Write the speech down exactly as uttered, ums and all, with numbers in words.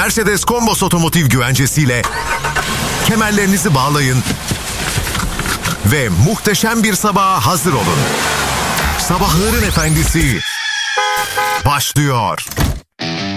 Mercedes Combos otomotiv güvencesiyle kemerlerinizi bağlayın ve muhteşem bir sabaha hazır olun. Sabahların efendisi başlıyor.